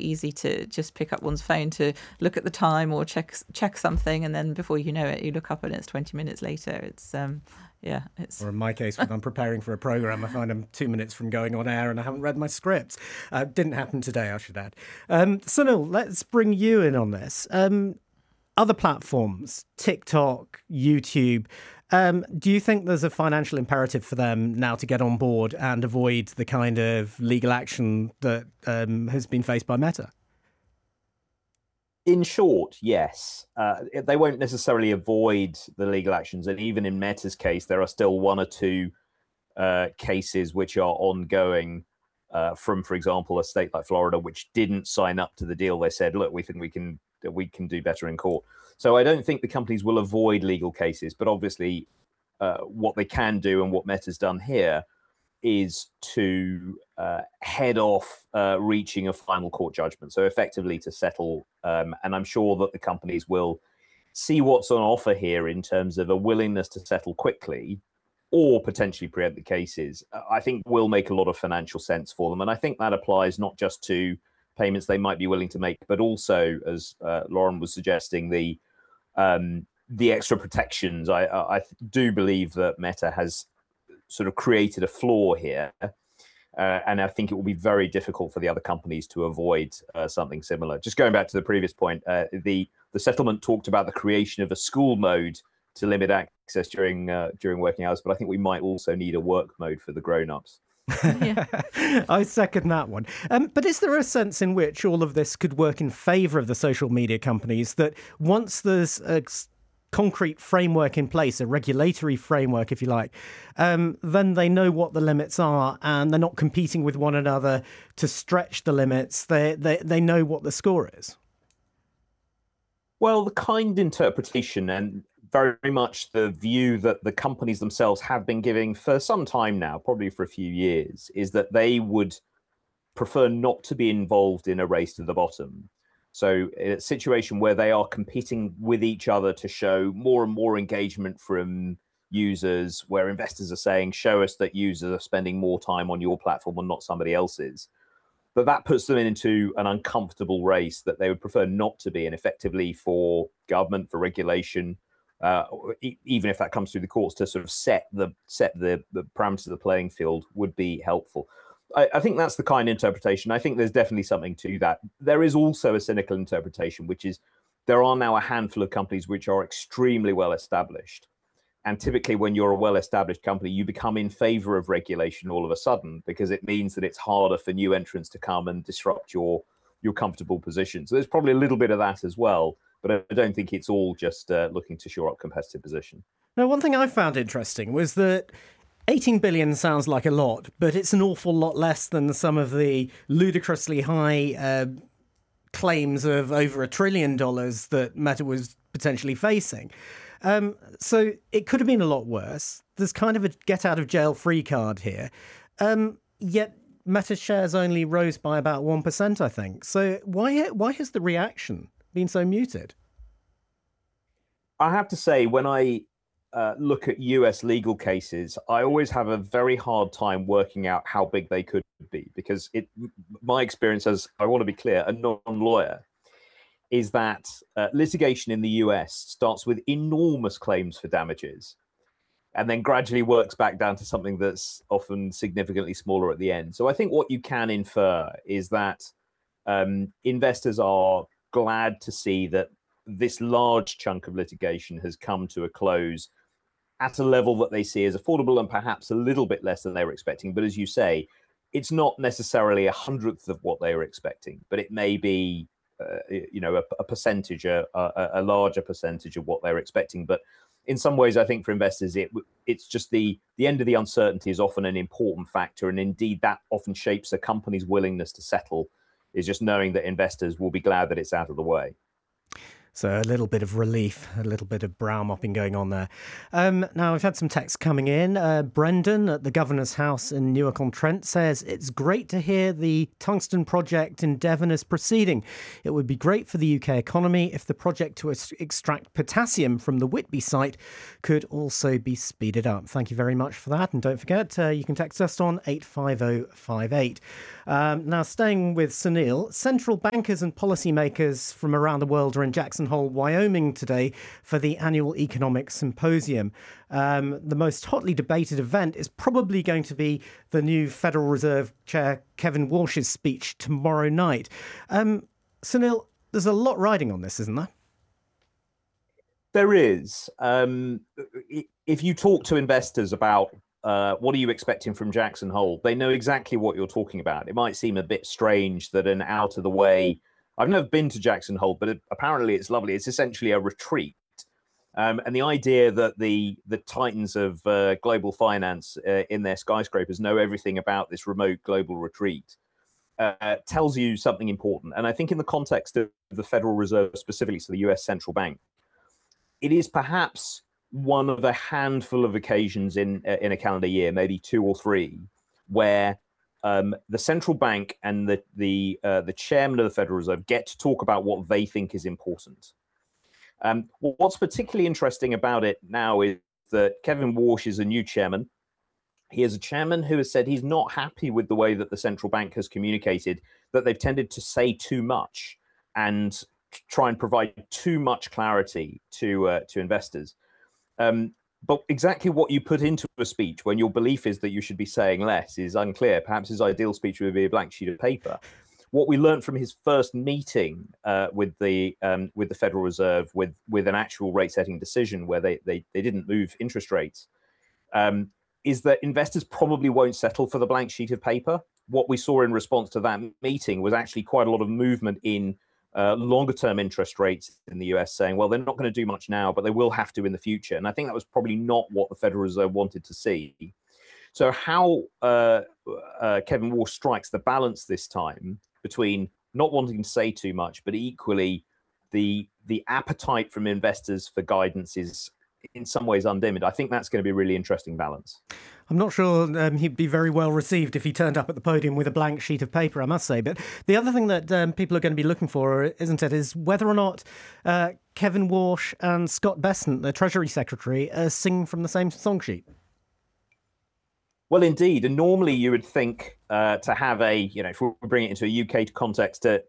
easy to just pick up one's phone to look at the time or check something, and then before you know it, you look up and it's 20 minutes later. It's it's. Or in my case, when I'm preparing for a program, I find I'm 2 minutes from going on air and I haven't read my script. Didn't happen today, I should add. Sunil, let's bring you in on this. Other platforms, TikTok, YouTube, do you think there's a financial imperative for them now to get on board and avoid the kind of legal action that has been faced by Meta? In short, yes. They won't necessarily avoid the legal actions. And even in Meta's case, there are still one or two cases which are ongoing from, for example, a state like Florida, which didn't sign up to the deal. They said, look, we think we can do better in court. So I don't think the companies will avoid legal cases. But obviously, what they can do and what Meta's done here is to head off reaching a final court judgment. So effectively to settle. And I'm sure that the companies will see what's on offer here in terms of a willingness to settle quickly or potentially preempt the cases. I think will make a lot of financial sense for them. And I think that applies not just to payments they might be willing to make, but also, as Lauren was suggesting, the extra protections. I do believe that Meta has sort of created a flaw here. And I think it will be very difficult for the other companies to avoid something similar. Just going back to the previous point, the settlement talked about the creation of a school mode to limit access during working hours, but I think we might also need a work mode for the grown-ups. Yeah. I second that one. But is there a sense in which all of this could work in favour of the social media companies, that once there's a concrete framework in place, a regulatory framework, if you like, then they know what the limits are and they're not competing with one another to stretch the limits. They know what the score is? Well, the kind interpretation and very much the view that the companies themselves have been giving for some time now, probably for a few years, is that they would prefer not to be involved in a race to the bottom. So in a situation where they are competing with each other to show more and more engagement from users, where investors are saying, show us that users are spending more time on your platform and not somebody else's, that puts them into an uncomfortable race that they would prefer not to be in. Effectively, for government, for regulation, even if that comes through the courts, to sort of set the parameters of the playing field would be helpful. I think that's the kind of interpretation. I think there's definitely something to that. There is also a cynical interpretation, which is there are now a handful of companies which are extremely well established. And typically when you're a well-established company, you become in favor of regulation all of a sudden, because it means that it's harder for new entrants to come and disrupt your comfortable position. So there's probably a little bit of that as well. But I don't think it's all just looking to shore up competitive position. Now, one thing I found interesting was that 18 billion sounds like a lot, but it's an awful lot less than some of the ludicrously high claims of over $1 trillion that Meta was potentially facing. So it could have been a lot worse. There's kind of a get out of jail free card here. Yet Meta shares only rose by about 1%, I think. So why has the reaction been so muted? I have to say, when I look at US legal cases, I always have a very hard time working out how big they could be, because my experience, as I want to be clear, a non-lawyer, is that litigation in the US starts with enormous claims for damages and then gradually works back down to something that's often significantly smaller at the end. So I think what you can infer is that investors are glad to see that this large chunk of litigation has come to a close at a level that they see as affordable and perhaps a little bit less than they were expecting. But as you say, it's not necessarily 1/100th of what they were expecting, but it may be a percentage, a larger percentage of what they were expecting. But in some ways, I think for investors, it's just the end of the uncertainty is often an important factor. And indeed, that often shapes a company's willingness to settle, is just knowing that investors will be glad that it's out of the way. So a little bit of relief, a little bit of brow mopping going on there. Now, we've had some texts coming in. Brendan at the Governor's House in Newark-on-Trent says, it's great to hear the tungsten project in Devon is proceeding. It would be great for the UK economy if the project to extract potassium from the Whitby site could also be speeded up. Thank you very much for that. And don't forget, you can text us on 85058. Now, staying with Sunil, central bankers and policymakers from around the world are in Jackson Hole, Wyoming today for the annual economic symposium. The most hotly debated event is probably going to be the new Federal Reserve Chair Kevin Walsh's speech tomorrow night. Sunil, there's a lot riding on this, isn't there? There is. If you talk to investors about what are you expecting from Jackson Hole, they know exactly what you're talking about. It might seem a bit strange that an out of the way, I've never been to Jackson Hole, but apparently it's lovely. It's essentially a retreat. And the idea that the titans of global finance in their skyscrapers know everything about this remote global retreat tells you something important. And I think in the context of the Federal Reserve, specifically to the US Central Bank, it is perhaps one of a handful of occasions in a calendar year, maybe 2 or 3, where the central bank and the chairman of the Federal Reserve get to talk about what they think is important. What's particularly interesting about it now is that Kevin Walsh is a new chairman. He is a chairman who has said he's not happy with the way that the central bank has communicated, that they've tended to say too much and try and provide too much clarity to investors. But exactly what you put into a speech when your belief is that you should be saying less is unclear. Perhaps his ideal speech would be a blank sheet of paper. What we learned from his first meeting with the Federal Reserve, with an actual rate-setting decision where they didn't move interest rates, is that investors probably won't settle for the blank sheet of paper. What we saw in response to that meeting was actually quite a lot of movement in longer-term interest rates in the US, saying, well, they're not going to do much now, but they will have to in the future. And I think that was probably not what the Federal Reserve wanted to see. So how Kevin Walsh strikes the balance this time between not wanting to say too much, but equally the appetite from investors for guidance is in some ways undimmed. I think that's going to be a really interesting balance. I'm not sure he'd be very well received if he turned up at the podium with a blank sheet of paper, I must say. But the other thing that people are going to be looking for, isn't it, is whether or not Kevin Walsh and Scott Bessent, the Treasury Secretary, are singing from the same song sheet. Well, indeed. And normally you would think to have if we bring it into a UK context, to